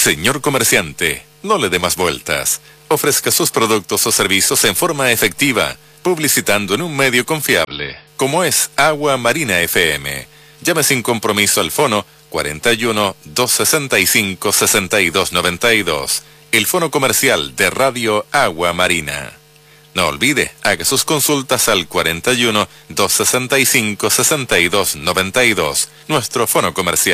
Señor comerciante, no le dé más vueltas. Ofrezca sus productos o servicios en forma efectiva, publicitando en un medio confiable, como es Agua Marina FM. Llame sin compromiso al fono 41 265 6292, el fono comercial de Radio Agua Marina. No olvide, haga sus consultas al 41 265 6292, nuestro fono comercial.